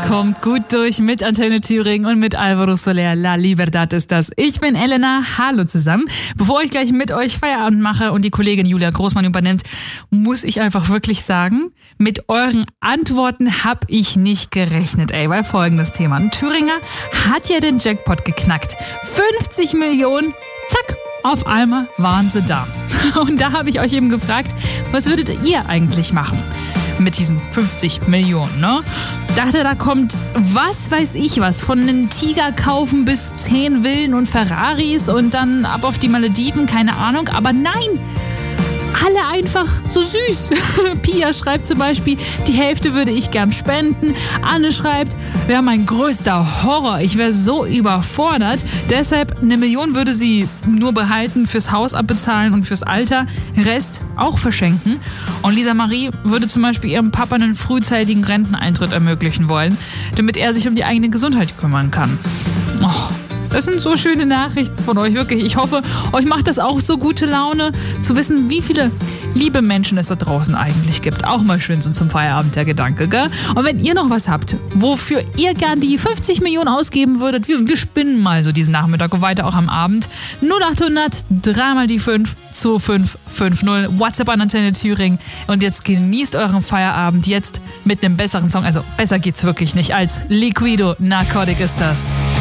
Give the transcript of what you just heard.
Kommt gut durch mit Antenne Thüringen und mit Alvaro Soler. La Libertad ist das. Ich bin Elena. Hallo zusammen. Bevor ich gleich mit euch Feierabend mache und die Kollegin Julia Großmann übernimmt, muss ich einfach wirklich sagen, mit euren Antworten habe ich nicht gerechnet, weil folgendes Thema. Ein Thüringer hat ja den Jackpot geknackt. 50 Millionen, zack, auf einmal waren sie da. Und da habe ich euch eben gefragt, was würdet ihr eigentlich machen mit diesen 50 Millionen, ne? Dachte, da kommt was weiß ich was, von einem Tiger kaufen bis 10 Villen und Ferraris und dann ab auf die Malediven, keine Ahnung. Aber nein, alle einfach so süß. Pia schreibt zum Beispiel, die Hälfte würde ich gern spenden. Anne schreibt, wäre mein größter Horror. Ich wäre so überfordert. Deshalb 1 Million würde sie nur behalten, fürs Haus abbezahlen und fürs Alter. Rest auch verschenken. Und Lisa Marie würde zum Beispiel ihrem Papa einen frühzeitigen Renteneintritt ermöglichen wollen, damit er sich um die eigene Gesundheit kümmern kann. Das sind so schöne Nachrichten von euch, wirklich. Ich hoffe, euch macht das auch so gute Laune, zu wissen, wie viele liebe Menschen es da draußen eigentlich gibt. Auch mal schön so zum Feierabend der Gedanke, gell? Und wenn ihr noch was habt, wofür ihr gern die 50 Millionen ausgeben würdet, wir spinnen mal so diesen Nachmittag und weiter auch am Abend. 0800 3 mal die 5 2550 WhatsApp an Antenne Thüringen. Und jetzt genießt euren Feierabend jetzt mit einem besseren Song. Also besser geht's wirklich nicht als Liquido. Narcotic ist das.